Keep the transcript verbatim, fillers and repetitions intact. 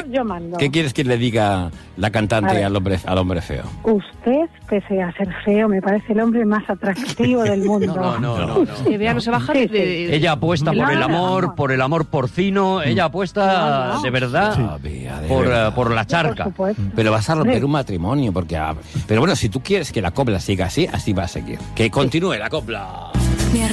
yo mando. ¿Qué quieres que le diga la cantante al hombre, al hombre feo? Usted, pese a ser feo, me parece el hombre más atractivo del mundo. No, no, no. no, no. Que vea, no se baja Sí, de, sí. de- Ella apuesta por No, el no, amor, no. por el amor porcino. Ella apuesta No, no. de verdad Todavía, de por, verdad. eh, por la Por charca. supuesto. Pero vas a romper Hombre. un matrimonio, porque... ah, pero bueno, si tú quieres que la copla siga así, así va a seguir. Que continúe la copla.